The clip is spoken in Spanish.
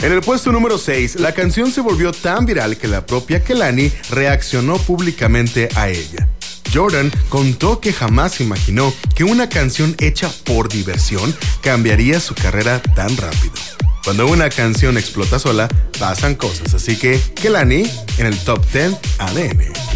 En el puesto número 6, la canción se volvió tan viral que la propia Kehlani reaccionó públicamente a ella. Jordan contó que jamás imaginó que una canción hecha por diversión cambiaría su carrera tan rápido. Cuando una canción explota sola, pasan cosas, así que Kehlani en el Top 10 ADN.